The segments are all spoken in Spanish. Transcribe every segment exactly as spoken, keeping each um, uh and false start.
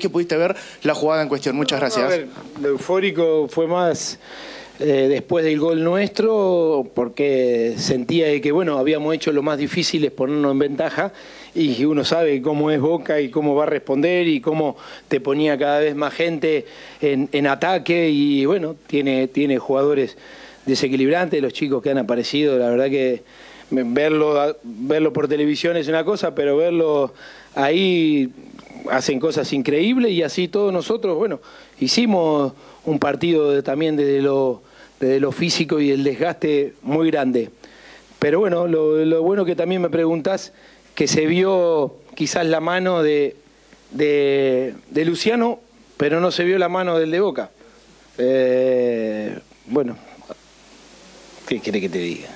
que pudiste ver la jugada en cuestión. Muchas gracias. A ver, lo eufórico fue más eh, después del gol nuestro, porque sentía que, bueno, habíamos hecho lo más difícil, es ponernos en ventaja, y uno sabe cómo es Boca y cómo va a responder y cómo te ponía cada vez más gente en, en ataque, y bueno, tiene, tiene jugadores desequilibrantes, los chicos que han aparecido, la verdad que verlo, verlo por televisión es una cosa, pero verlo ahí hacen cosas increíbles, y así todos nosotros, bueno, hicimos un partido de, también desde lo, desde lo físico y el desgaste muy grande. Pero bueno, lo, lo bueno que también me preguntás, que se vio quizás la mano de, de, de Luciano, pero no se vio la mano del de Boca. Eh, bueno, ¿qué quiere que te diga?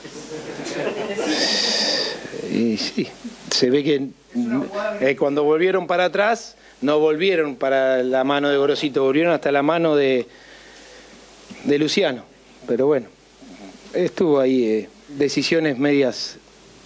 Y sí, se ve que eh, cuando volvieron para atrás, no volvieron para la mano de Gorosito, volvieron hasta la mano de, de Luciano. Pero bueno, estuvo ahí, eh, decisiones medias.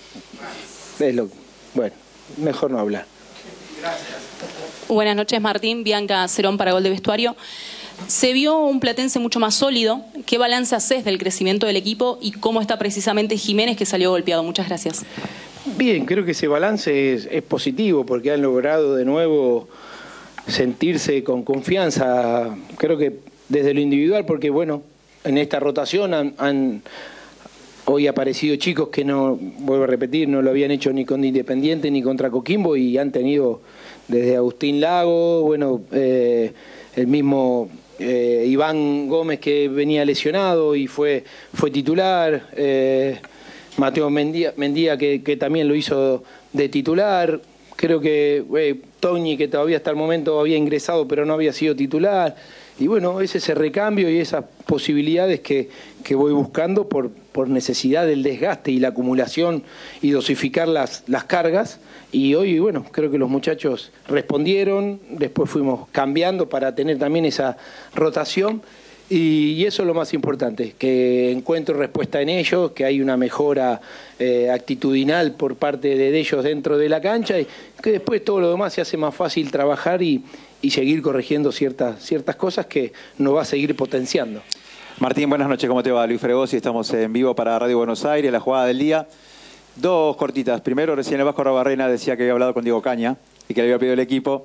Es lo, bueno, mejor no hablar. Gracias. Buenas noches, Martín. Bianca Cerón para Gol de Vestuario. Se vio un Platense mucho más sólido. ¿Qué balance haces del crecimiento del equipo y cómo está precisamente Jiménez, que salió golpeado? Muchas gracias. Bien, creo que ese balance es, es positivo, porque han logrado de nuevo sentirse con confianza. Creo que desde lo individual, porque bueno, en esta rotación han, han hoy aparecido chicos que no, vuelvo a repetir, no lo habían hecho ni con Independiente ni contra Coquimbo, y han tenido desde Agustín Lago, bueno, eh, el mismo eh, Iván Gómez, que venía lesionado y fue, fue titular, eh, Mateo Mendía, Mendía que, que también lo hizo de titular, creo que eh, Toñi, que todavía hasta el momento había ingresado pero no había sido titular, y bueno, es ese recambio y esas posibilidades que, que voy buscando por, por necesidad del desgaste y la acumulación y dosificar las, las cargas. Y hoy, bueno, creo que los muchachos respondieron, después fuimos cambiando para tener también esa rotación, y, y eso es lo más importante, que encuentro respuesta en ellos, que hay una mejora eh, actitudinal por parte de ellos dentro de la cancha, y que después todo lo demás se hace más fácil trabajar y, y seguir corrigiendo ciertas, ciertas cosas que nos va a seguir potenciando. Martín, buenas noches, ¿cómo te va? Luis Fregosi, estamos en vivo para Radio Buenos Aires, la jugada del día. Dos cortitas. Primero, recién el Vasco Rabarrena decía que había hablado con Diego Caña y que le había pedido el equipo.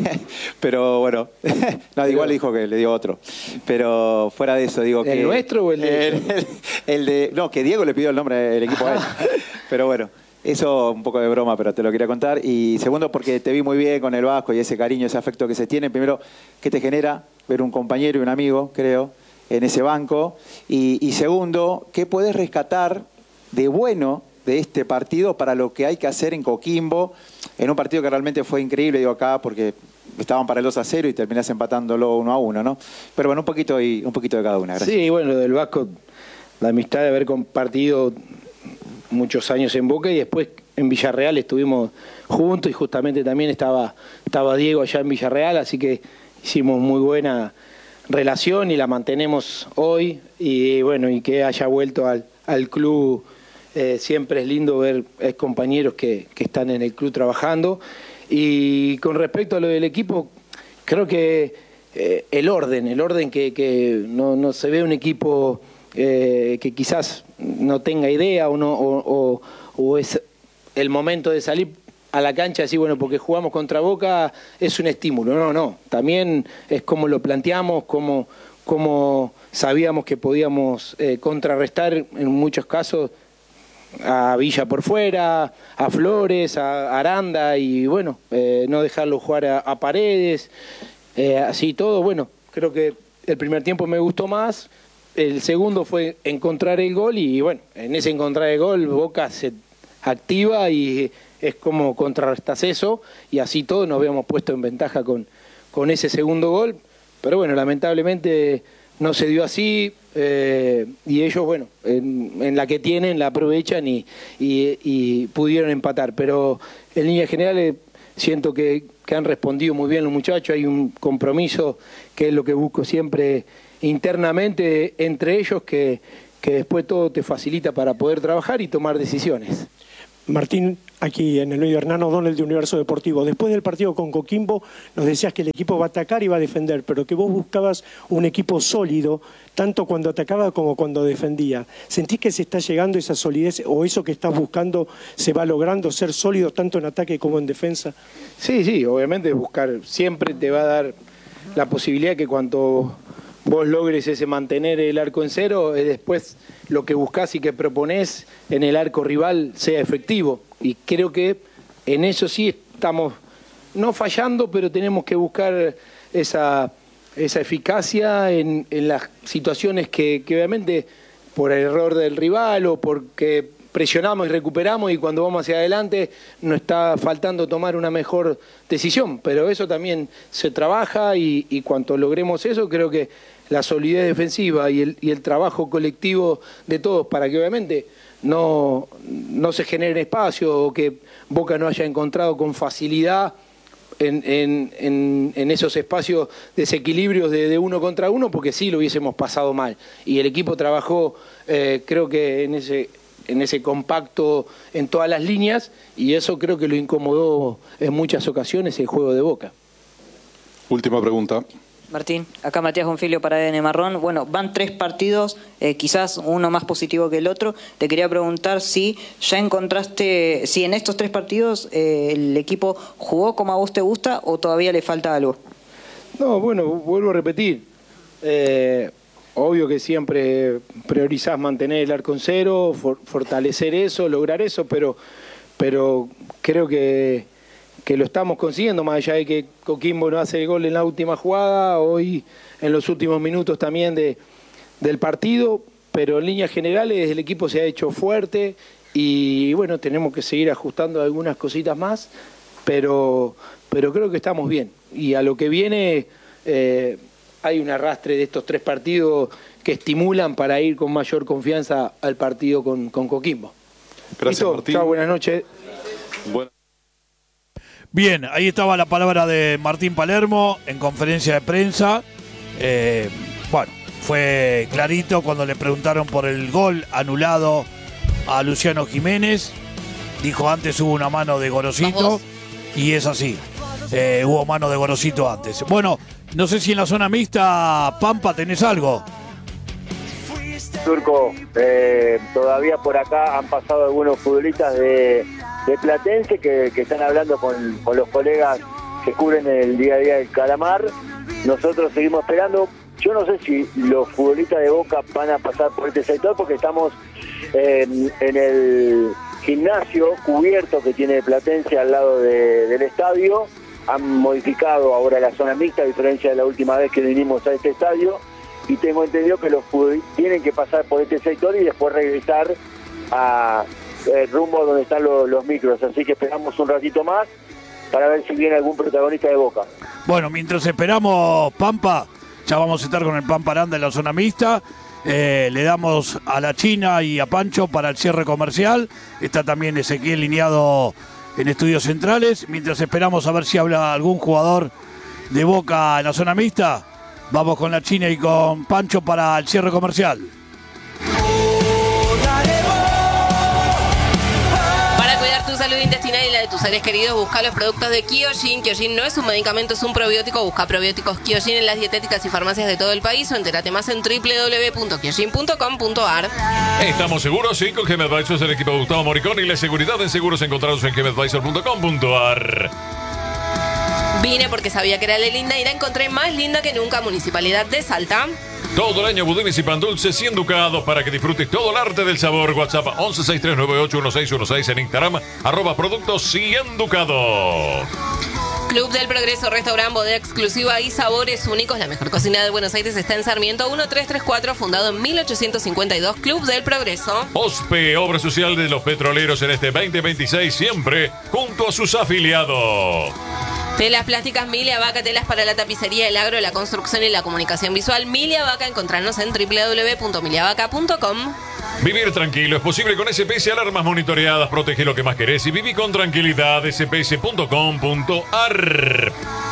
Pero bueno, no, igual le dijo que le dio otro. Pero fuera de eso, digo ¿El que... ¿El nuestro o el de...? El, el, el de... No, que Diego le pidió el nombre del equipo a él. Pero bueno, eso un poco de broma, pero te lo quería contar. Y segundo, porque te vi muy bien con el Vasco y ese cariño, ese afecto que se tiene. Primero, ¿qué te genera ver un compañero y un amigo, creo, en ese banco? Y, y segundo, ¿qué podés rescatar de bueno de este partido para lo que hay que hacer en Coquimbo, en un partido que realmente fue increíble, digo acá, porque estaban para el dos a cero y terminás empatándolo uno a uno, ¿no? Pero bueno, un poquito, y, un poquito de cada una, gracias. Sí, bueno, del Vasco, la amistad de haber compartido muchos años en Boca, y después en Villarreal estuvimos juntos, y justamente también estaba, estaba Diego allá en Villarreal, así que hicimos muy buena relación y la mantenemos hoy, y bueno, y que haya vuelto al, al club. Eh, siempre es lindo ver ex compañeros que, que están en el club trabajando. Y con respecto a lo del equipo, creo que eh, el orden, el orden que, que no, no se ve un equipo eh, que quizás no tenga idea o, no, o, o, o es el momento de salir a la cancha y decir, bueno, porque jugamos contra Boca es un estímulo. No, no, también es como lo planteamos, como, como sabíamos que podíamos eh, contrarrestar en muchos casos a Villa por fuera, a Flores, a Aranda, y bueno, eh, no dejarlo jugar a, a Paredes, eh, así todo. Bueno, creo que el primer tiempo me gustó más, el segundo fue encontrar el gol, y bueno, en ese encontrar el gol Boca se activa y es como contrarrestas eso, y así todo nos habíamos puesto en ventaja con, con ese segundo gol, pero bueno, lamentablemente no se dio así, eh, y ellos, bueno, en, en la que tienen la aprovechan y, y, y pudieron empatar. Pero en líneas generales siento que, que han respondido muy bien los muchachos, hay un compromiso que es lo que busco siempre internamente entre ellos, que, que después todo te facilita para poder trabajar y tomar decisiones. Martín, aquí en el medio, Hernán O'Donnell de Universo Deportivo. Después del partido con Coquimbo nos decías que el equipo va a atacar y va a defender, pero que vos buscabas un equipo sólido, tanto cuando atacaba como cuando defendía. ¿Sentís que se está llegando esa solidez o eso que estás buscando se va logrando, ser sólido tanto en ataque como en defensa? Sí, sí, obviamente buscar siempre te va a dar la posibilidad que cuando vos logres ese mantener el arco en cero, eh, después lo que buscás y que proponés en el arco rival sea efectivo. Y creo que en eso sí estamos, no fallando, pero tenemos que buscar esa, esa eficacia en, en las situaciones que, que obviamente por el error del rival o porque presionamos y recuperamos y cuando vamos hacia adelante nos está faltando tomar una mejor decisión. Pero eso también se trabaja y, y cuanto logremos eso, creo que la solidez defensiva y el, y el trabajo colectivo de todos para que obviamente no, no se genere espacio o que Boca no haya encontrado con facilidad en, en, en, en esos espacios desequilibrios de, de uno contra uno, porque sí lo hubiésemos pasado mal. Y el equipo trabajó, eh, creo que en ese, en ese compacto en todas las líneas, y eso creo que lo incomodó en muchas ocasiones el juego de Boca. Última pregunta. Martín, acá Matías Gonfilio para A D N Marrón. Bueno, van tres partidos, eh, quizás uno más positivo que el otro. Te quería preguntar si ya encontraste, si en estos tres partidos eh, el equipo jugó como a vos te gusta o todavía le falta algo. No, bueno, vuelvo a repetir. Eh, obvio que siempre priorizás mantener el arco en cero, for, fortalecer eso, lograr eso, pero, pero creo que... que lo estamos consiguiendo, más allá de que Coquimbo no hace el gol en la última jugada, hoy en los últimos minutos también de, del partido, pero en líneas generales el equipo se ha hecho fuerte y bueno, tenemos que seguir ajustando algunas cositas más, pero, pero creo que estamos bien. Y a lo que viene eh, hay un arrastre de estos tres partidos que estimulan para ir con mayor confianza al partido con, con Coquimbo. Gracias, Listo, Martín. chao, buenas noches. Bueno. Bien, ahí estaba la palabra de Martín Palermo en conferencia de prensa. Eh, bueno, fue clarito cuando le preguntaron por el gol anulado a Luciano Jiménez. Dijo antes hubo una mano de Gorosito y es así. Eh, hubo mano de Gorosito antes. Bueno, no sé si en la zona mixta, Pampa, tenés algo. Turco, eh, todavía por acá han pasado algunos futbolistas de, de Platense que, que están hablando con, con los colegas que cubren el día a día del Calamar. Nosotros seguimos esperando. Yo no sé si los futbolistas de Boca van a pasar por este sector porque estamos eh, en el gimnasio cubierto que tiene Platense al lado de, del estadio. Han modificado ahora la zona mixta a diferencia de la última vez que vinimos a este estadio. Y tengo entendido que los futbolistas tienen que pasar por este sector y después regresar a eh, rumbo donde están los, los micros. Así que esperamos un ratito más para ver si viene algún protagonista de Boca. Bueno, mientras esperamos, Pampa, ya vamos a estar con el Pampa Aranda en la zona mixta. Eh, le damos a la China y a Pancho para el cierre comercial. Está también Ezequiel lineado en Estudios Centrales. Mientras esperamos a ver si habla algún jugador de Boca en la zona mixta, vamos con la China y con Pancho para el cierre comercial. Para cuidar tu salud intestinal y la de tus seres queridos, busca los productos de Kyojin. Kyojin no es un medicamento, es un probiótico. Busca probióticos Kyojin en las dietéticas y farmacias de todo el país o entérate más en doble u doble u doble u punto kyojin punto com punto a r. Estamos seguros, sí, con Gem Advisors, el equipo de Gustavo Moricón y la seguridad en seguros encontrados en gem advisor punto com punto a r. Vine porque sabía que era la linda y la encontré más linda que nunca. Municipalidad de Salta. Todo el año budines y pan dulces cien ducados para que disfrutes todo el arte del sabor. WhatsApp once sesenta y tres noventa y ocho dieciséis dieciséis, en Instagram arroba productos cien ducados. Club del Progreso, restaurante, bodega exclusiva y sabores únicos. La mejor cocina de Buenos Aires está en Sarmiento mil trescientos treinta y cuatro, fundado en mil ochocientos cincuenta y dos. Club del Progreso. OSPE, obra social de los petroleros en este veinte veintiséis, siempre junto a sus afiliados. Telas plásticas Milia Vaca, telas para la tapicería, el agro, la construcción y la comunicación visual. Milia Vaca, encontrarnos en doble u doble u doble u punto milia vaca punto com. Vivir tranquilo es posible con S P S, alarmas monitoreadas, protege lo que más querés y viví con tranquilidad. S P S punto com punto a r.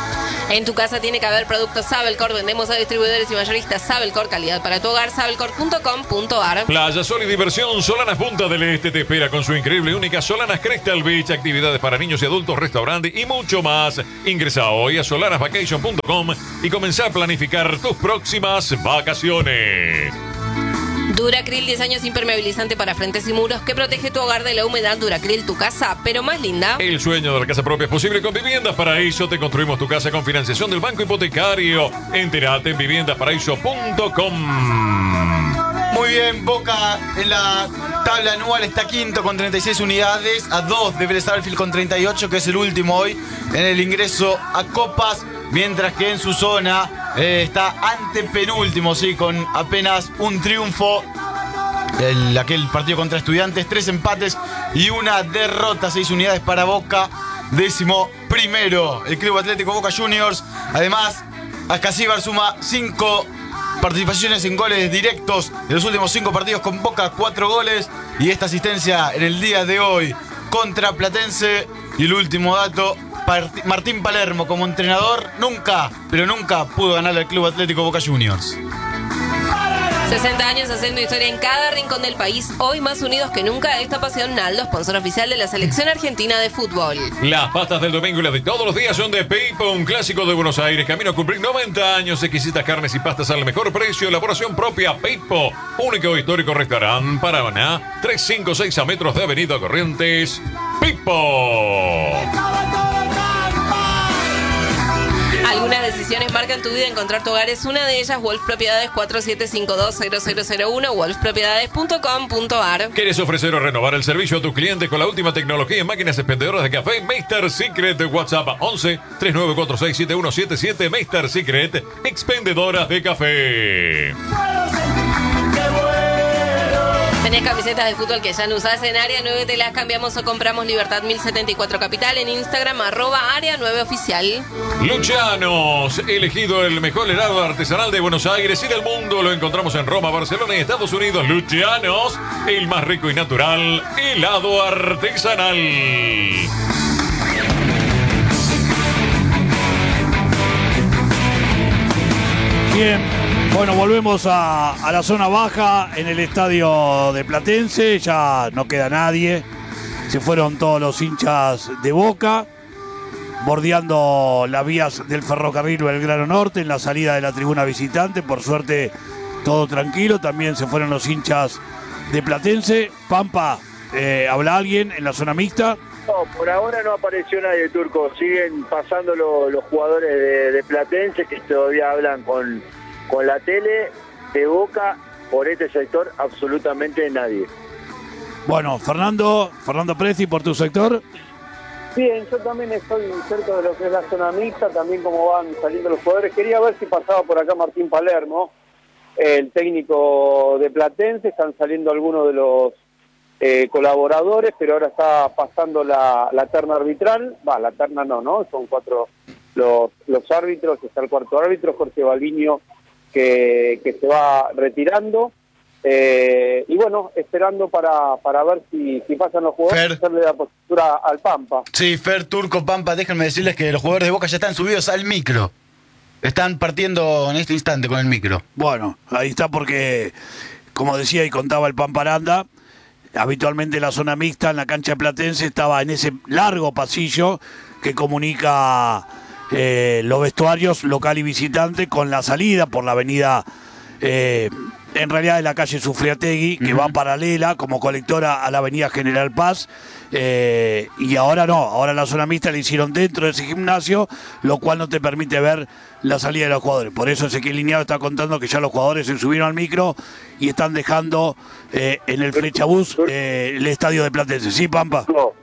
En tu casa tiene que haber productos Sabelcor. Vendemos a distribuidores y mayoristas Sabelcor, calidad para tu hogar, sabelcor punto com punto ar. Playa, sol y diversión. Solanas Punta del Este te espera con su increíble y única Solanas Crystal Beach, actividades para niños y adultos, restaurante y mucho más. Ingresa hoy a solanas vacation punto com y comenzá a planificar tus próximas vacaciones. Duracril, diez años impermeabilizante para frentes y muros que protege tu hogar de la humedad. Duracril, tu casa, pero más linda. El sueño de la casa propia es posible con Viviendas Paraíso. Te construimos tu casa con financiación del Banco Hipotecario. Entérate en viviendas paraíso punto com. Muy bien, Boca en la tabla anual está quinto con treinta y seis unidades, a dos de Vélez Sarsfield con treinta y ocho, que es el último hoy en el ingreso a Copas, mientras que en su zona eh, está antepenúltimo, sí, con apenas un triunfo. El, aquel partido contra Estudiantes, tres empates y una derrota, seis unidades para Boca, décimo primero el Club Atlético Boca Juniors. Además, Ascasíbar suma cinco participaciones en goles directos en los últimos cinco partidos con Boca, cuatro goles, y esta asistencia en el día de hoy contra Platense. Y el último dato, Martín Palermo como entrenador nunca, pero nunca pudo ganar al Club Atlético Boca Juniors. sesenta años haciendo historia en cada rincón del país. Hoy más unidos que nunca, esta pasión Naldo, sponsor oficial de la selección argentina de fútbol. Las pastas del domingo y las de todos los días son de Peipo, un clásico de Buenos Aires. Camino a cumplir noventa años. Exquisitas carnes y pastas al mejor precio. Elaboración propia. Peipo, único histórico restaurante Paraná. trescientos cincuenta y seis a metros de Avenida Corrientes. Peipo. Algunas decisiones marcan tu vida. Encontrar tu hogar es una de ellas. Wolf Propiedades, cuatro siete cinco dos cero cero cero uno, wolf propiedades punto com punto ar. ¿Quieres ofrecer o renovar el servicio a tus clientes con la última tecnología en máquinas expendedoras de café? Meister Secret, WhatsApp once, treinta y nueve cuarenta y seis, setenta y uno setenta y siete. Meister Secret, expendedoras de café. Tenés camisetas de fútbol que ya no usás en Área nueve, te las cambiamos o compramos. Libertad mil setenta y cuatro Capital, en Instagram, arroba Área nueve Oficial. Lucianos, elegido el mejor helado artesanal de Buenos Aires y del mundo. Lo encontramos en Roma, Barcelona y Estados Unidos. Lucianos, el más rico y natural helado artesanal. Bien. Bueno, volvemos a, a la zona baja en el estadio de Platense. Ya no queda nadie. Se fueron todos los hinchas de Boca, bordeando las vías del ferrocarril Belgrano Norte en la salida de la tribuna visitante. Por suerte, todo tranquilo. También se fueron los hinchas de Platense. Pampa, eh, ¿habla alguien en la zona mixta? No, por ahora no apareció nadie, Turco. Siguen pasando lo, los jugadores de, de Platense que todavía hablan con... con la tele. De Boca, por este sector, absolutamente nadie. Bueno, Fernando, Fernando Presti, por tu sector. Bien, yo también estoy cerca de lo que es la zona mixta, también como van saliendo los jugadores. Quería ver si pasaba por acá Martín Palermo, el técnico de Platense. Están saliendo algunos de los eh, colaboradores, pero ahora está pasando la, la terna arbitral. Va, la terna no, ¿no? Son cuatro los, los árbitros. Está el cuarto árbitro, Jorge Baliño, Que, que se va retirando, eh, y bueno, esperando para, para ver si, si pasan los jugadores, hacerle la postura al Pampa. Sí, Fer, Turco, Pampa, déjenme decirles que los jugadores de Boca ya están subidos al micro. Están partiendo en este instante con el micro. Bueno, ahí está porque, como decía y contaba el Pampa Aranda, habitualmente la zona mixta en la cancha Platense estaba en ese largo pasillo que comunica Eh, los vestuarios local y visitante con la salida por la avenida, eh, en realidad de la calle Sufriategui, que uh-huh. va paralela como colectora a la avenida General Paz, eh, y ahora no, ahora la zona mixta la hicieron dentro de ese gimnasio, lo cual no te permite ver la salida de los jugadores. Por eso Ezequiel Lineado está contando que ya los jugadores se subieron al micro y están dejando eh, en el flechabús eh, el estadio de Platense. ¿Sí, Pampa? Turco.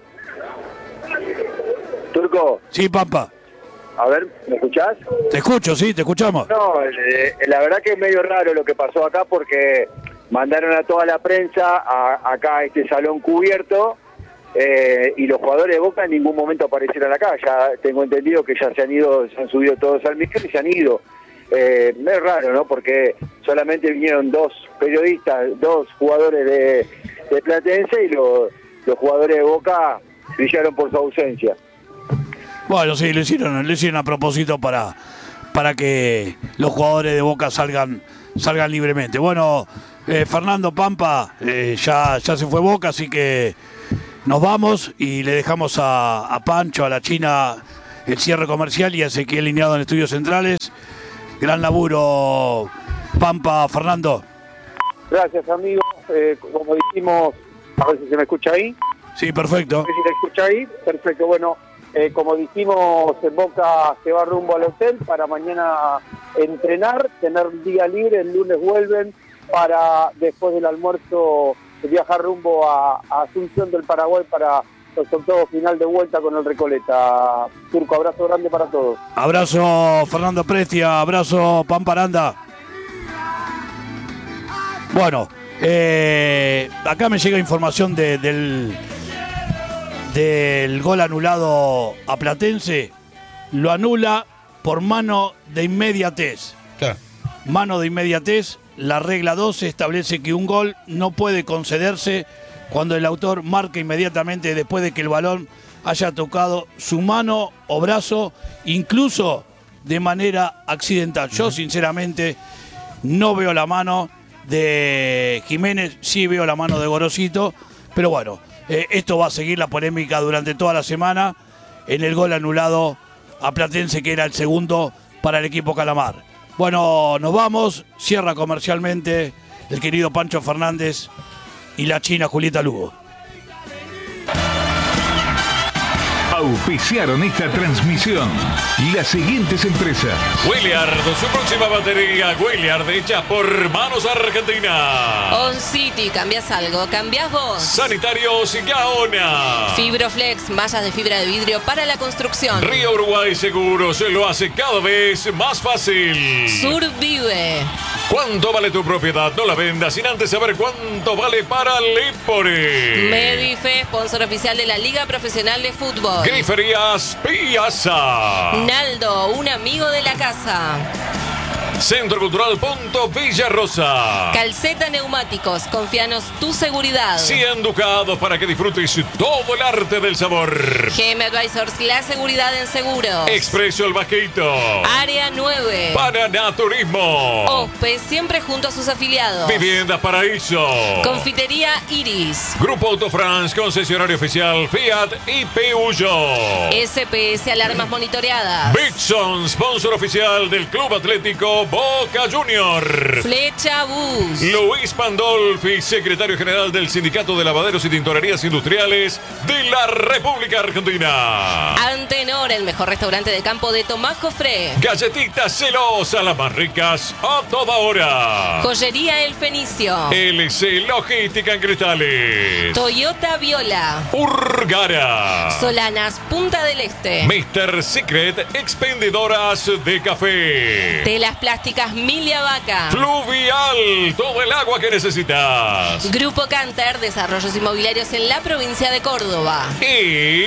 Turco. Sí, Pampa. A ver, ¿me escuchás? Te escucho, sí, te escuchamos. No, eh, la verdad que es medio raro lo que pasó acá porque mandaron a toda la prensa a, acá a este salón cubierto eh, y los jugadores de Boca en ningún momento aparecieron acá. Ya tengo entendido que ya se han ido, se han subido todos al micro y se han ido. Eh, es raro, ¿no? Porque solamente vinieron dos periodistas, dos jugadores de, de Platense y los, los jugadores de Boca brillaron por su ausencia. Bueno, sí, lo hicieron, lo hicieron a propósito para, para que los jugadores de Boca salgan, salgan libremente. Bueno, eh, Fernando Pampa, eh, ya, ya se fue Boca, así que nos vamos y le dejamos a, a Pancho, a la China, el cierre comercial y a Ezequiel Lineado en Estudios Centrales. Gran laburo, Pampa, Fernando. Gracias, amigos. Eh, como dijimos, a ver si se me escucha ahí. Sí, perfecto. A ver si se escucha ahí. Perfecto. Bueno, eh, como dijimos, en Boca se va rumbo al hotel para mañana entrenar, tener día libre. El lunes vuelven para, después del almuerzo, viajar rumbo a, a Asunción del Paraguay para los octavos final de vuelta con el Recoleta. Turco, abrazo grande para todos. Abrazo, Fernando Prestia. Abrazo, Pampa Aranda. Bueno, eh, acá me llega información de, del, del gol anulado a Platense. Lo anula por mano de inmediatez. Claro. Mano de inmediatez. La regla doce establece que un gol no puede concederse cuando el autor marca inmediatamente después de que el balón haya tocado su mano o brazo, incluso de manera accidental. Yo, sinceramente, no veo la mano de Jiménez, sí veo la mano de Gorosito, pero bueno, eh, esto va a seguir la polémica durante toda la semana en el gol anulado a Platense, que era el segundo para el equipo Calamar. Bueno, nos vamos, cierra comercialmente el querido Pancho Fernández y la China Julieta Lugo. Auspiciaron esta transmisión las siguientes empresas. Williard, su próxima batería Williard hecha por Manos Argentina. On City, ¿cambias algo? ¿Cambias vos? Sanitarios Gaona. Fibroflex, mallas de fibra de vidrio para la construcción. Río Uruguay Seguros lo hace cada vez más fácil. Survive. ¿Cuánto vale tu propiedad? No la vendas sin antes saber cuánto vale para Lepore. Medife, sponsor oficial de la Liga Profesional de Fútbol. Griferías Piazza. Naldo, un amigo de la casa. Centro Cultural Punto Villa Rosa. Calceta Neumáticos, confianos tu seguridad. cien ducados para que disfrutes todo el arte del sabor. G M Advisors, la seguridad en seguros. Expreso El Vasquito. Área nueve. Paraná Turismo. Ospe, siempre junto a sus afiliados. Viviendas Paraíso. Confitería Iris. Grupo Autofrance, concesionario oficial Fiat y Peugeot. S P S Alarmas Monitoreadas. Bitson, sponsor oficial del Club Atlético Boca Junior. Flecha Bus. Luis Pandolfi, secretario general del Sindicato de Lavaderos y Tintorerías Industriales de la República Argentina. Antenor, el mejor restaurante de campo de Tomás Jofré. Galletitas Celosa, las más ricas a toda hora. Joyería El Fenicio. L C Logística en Cristales. Toyota Viola. Urgara. Solanas Punta del Este. mister Secret, expendedoras de café. Telas Plásticas Milia Vaca. Fluvial, todo el agua que necesitas. Grupo Canter, desarrollos inmobiliarios en la provincia de Córdoba. Y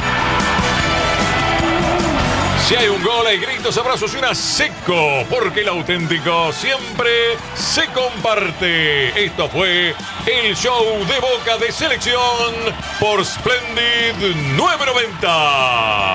si hay un gol, hay gritos, abrazos y una seco, porque el auténtico siempre se comparte. Esto fue el show de Boca de Selección por Splendid nueve noventa.